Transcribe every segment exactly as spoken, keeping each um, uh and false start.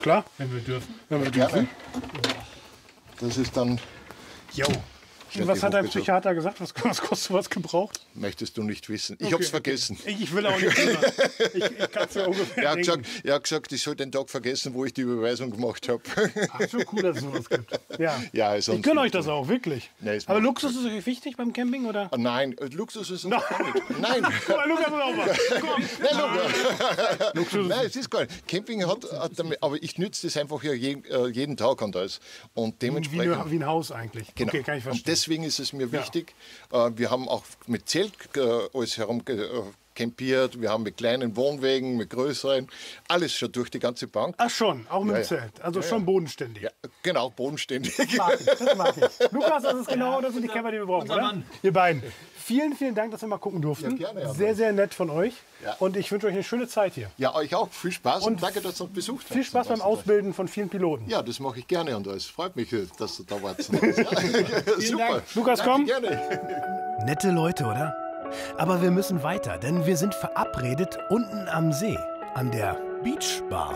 Klar, wenn wir dürfen. Wenn wir Ja, dürfen. Das ist dann... Jo. Und was hat dein Psychiater gesagt? Was, was kostet sowas gebraucht? Möchtest du nicht wissen. Ich Okay, habe es okay. vergessen. Ich, ich will auch nicht wissen. Ich, ich kann es ja ungefähr Er hat, denken. gesagt, er hat gesagt, ich soll den Tag vergessen, wo ich die Überweisung gemacht habe. Ach, schon cool, dass es sowas gibt. Ja, Ja, ich sonst gönne euch nicht. das auch, wirklich. Nee, es Aber macht- Luxus ist euch wichtig beim Camping, oder? Ah, nein, äh, Luxus ist uns gar nicht. Nein. Guck mal, Lukas ist auch mal. Komm. Nein, Luxus. Nein, es ist gar nicht. Camping hat, hat damit, aber ich nütze das einfach ja jeden, äh, jeden Tag und alles. Und Wie, dementsprechend. ein- wie ein Haus eigentlich. Genau. Okay, kann ich und verstehen. deswegen ist es mir wichtig. Äh, wir haben auch mit Zelt äh, alles herum äh, campiert. Wir haben mit kleinen Wohnwägen, mit größeren, alles schon durch die ganze Bank. Ach schon, auch mit dem Ja, ja. Zelt. Also schon bodenständig. Ja, genau, bodenständig. Das mag ich, das mag ich. Lukas, das ist genau das sind die Camper, die wir brauchen, oder? Mann. Ihr beiden. Vielen, vielen Dank, dass wir mal gucken durften. Ja, gerne, ja. Sehr, sehr nett von euch. Ja. Und ich wünsche euch eine schöne Zeit hier. Ja, euch auch viel Spaß und, Und danke, dass ihr uns besucht habt. Viel Spaß beim Ausbilden von vielen Piloten. Ja, das mache ich gerne und es freut mich, dass du da warst. Ja, super. Dank. Lukas, komm. Gerne. Nette Leute, oder? Aber wir müssen weiter, denn wir sind verabredet unten am See, an der Beach Bar.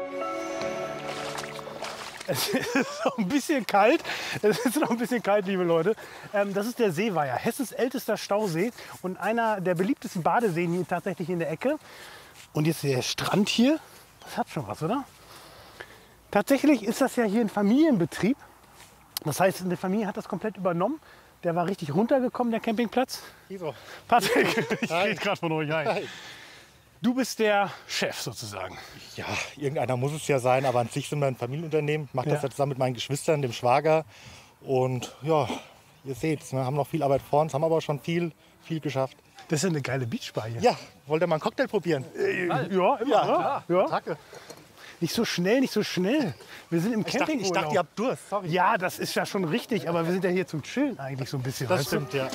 Es ist noch ein bisschen kalt. Es ist noch ein bisschen kalt, liebe Leute. Ähm, das ist der Seeweiher, Hessens ältester Stausee und einer der beliebtesten Badeseen hier tatsächlich in der Ecke. Und jetzt der Strand hier. Das hat schon was, oder? Tatsächlich ist das ja hier ein Familienbetrieb. Das heißt, eine Familie hat das komplett übernommen. Der war richtig runtergekommen, der Campingplatz. Ivo. Patrick, ich rede gerade von euch. Hi. Hi. Du bist der Chef sozusagen. Ja, irgendeiner muss es ja sein, aber an sich sind wir ein Familienunternehmen. Ich mache das Ja. ja zusammen mit meinen Geschwistern, dem Schwager. Und ja, ihr seht's, ne, haben noch viel Arbeit vor uns, haben aber schon viel, viel geschafft. Das ist ja eine geile Beachbar hier. Ja, wollt ihr mal einen Cocktail probieren? Äh, ja, immer. Ja, ja. Danke. Nicht so schnell, nicht so schnell. Wir sind im Ich dachte, Campingurlaub. ich dachte, ihr habt Durst. Sorry. Ja, das ist ja schon richtig, aber wir sind ja hier zum Chillen eigentlich so ein bisschen. Das weißt stimmt, ja. Du?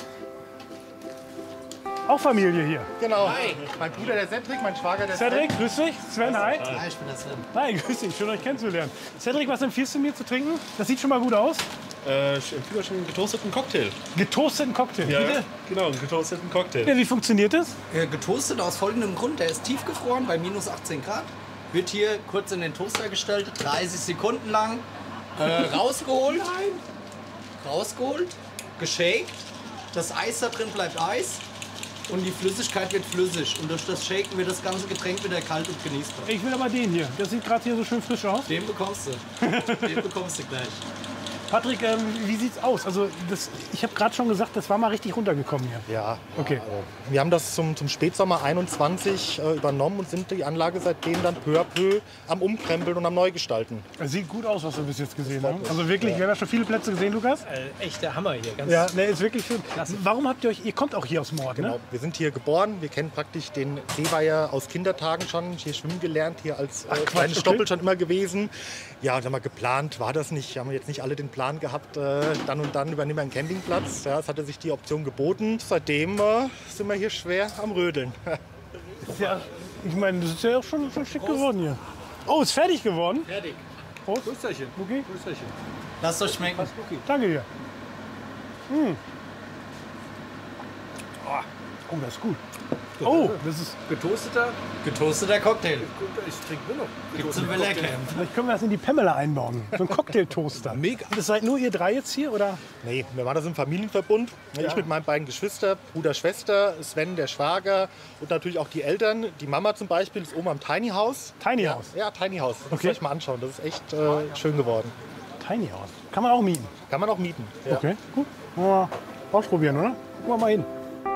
Auch Familie hier. Genau. Mein Bruder, der Cedric, mein Schwager, der Cedric, grüß dich. Sven, hi. Ja, ich bin der Sven. Hi, grüß dich. Schön, euch kennenzulernen. Cedric, was empfiehlst du mir zu trinken? Das sieht schon mal gut aus. Äh, ich empfehle euch einen getoasteten Cocktail. Getoasteten Cocktail. Ja, Bitte? genau, einen getoasteten Cocktail. Ja, wie funktioniert das? Äh, getoastet aus folgendem Grund. Der ist tiefgefroren bei minus achtzehn Grad. Wird hier kurz in den Toaster gestellt, dreißig Sekunden lang. Äh, rausgeholt. Rausgeholt. Geshakt. Das Eis da drin bleibt Eis. Und die Flüssigkeit wird flüssig. Und durch das Shaken wird das ganze Getränk wieder kalt und genießbar. Ich will aber den hier. Das sieht gerade hier so schön frisch aus. Den bekommst du. Den bekommst du gleich. Patrick, ähm, wie sieht's aus? Also das, ich habe gerade schon gesagt, das war mal richtig runtergekommen hier. Ja, Okay. wir haben das zum, zum Spätsommer einundzwanzig äh, übernommen und sind die Anlage seitdem dann peu à peu am Umkrempeln und am Neugestalten. Es sieht gut aus, was wir bis jetzt gesehen haben. Also wirklich, wir haben ja schon viele Plätze gesehen, Lukas. Äh, echt der Hammer hier. Ganz Ja, ne, ist wirklich schön. Warum habt ihr euch, ihr kommt auch hier aus Mord, Genau, ne? wir sind hier geboren, wir kennen praktisch den Seeweiher aus Kindertagen schon, hier schwimmen gelernt, hier als äh, kleines okay. Stoppel schon immer gewesen. Ja, sag mal, geplant war das nicht, haben wir jetzt nicht alle den Plan gehabt, äh, dann und dann übernehmen wir einen Campingplatz. Ja, es hatte sich die Option geboten. Seitdem äh, sind wir hier schwer am Rödeln. Ist ja, ich meine, das ist ja auch schon, schon schick geworden hier. Oh, ist fertig geworden? Fertig. Prost. Grüßerchen. Okay. Grüßerchen. Lasst euch schmecken. Danke dir. Mm. Oh, das ist gut. Oh, das ist. Getoasteter? Getoasteter Cocktail. Ich trinke nur noch. Gibt's im Wellercamp. Vielleicht können wir das in die Pamela einbauen. So ein Cocktailtoaster. Mega. Das seid nur ihr drei jetzt hier, oder? Nee, wir waren das im Familienverbund. Ich mit meinen beiden Geschwistern, Bruder, Schwester, Sven, der Schwager und natürlich auch die Eltern. Die Mama zum Beispiel ist oben am Tiny House. Tiny ja, House. Ja, Tiny House. Das Okay. müsst ihr euch mal anschauen. Das ist echt äh, schön geworden. Tiny House. Kann man auch mieten. Kann man auch mieten. Ja. Okay, gut. Mal ausprobieren, oder? Gucken wir mal hin.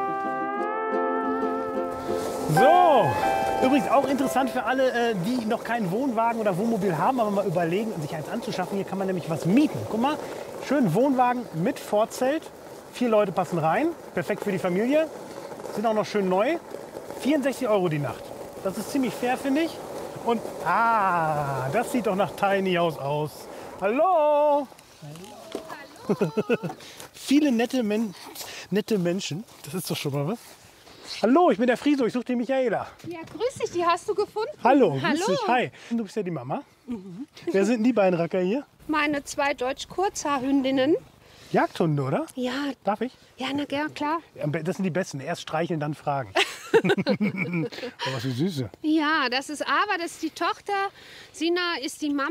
So, übrigens auch interessant für alle, äh, die noch keinen Wohnwagen oder Wohnmobil haben, aber mal überlegen, sich eins anzuschaffen. Hier kann man nämlich was mieten. Guck mal, schön Wohnwagen mit Vorzelt. Vier Leute passen rein. Perfekt für die Familie. Sind auch noch schön neu. vierundsechzig Euro die Nacht. Das ist ziemlich fair, finde ich. Und, ah, das sieht doch nach Tiny House aus. Hallo! Viele nette, Men nette Menschen. Das ist doch schon mal was. Hallo, ich bin der Friso, ich suche die Michaela. Ja, grüß dich, die hast du gefunden. Hallo, Hallo. grüß dich, hi. Du bist ja die Mama. Wer sind denn die beiden Racker hier? Meine zwei Deutsch-Kurzhaarhündinnen. Jagdhunde, oder? Ja, Darf ich? ja, na gern, klar. Das sind die Besten. Erst streicheln, dann fragen. Aber was für Süße. Ja, das ist Ava, das ist die Tochter. Sina ist die Mama.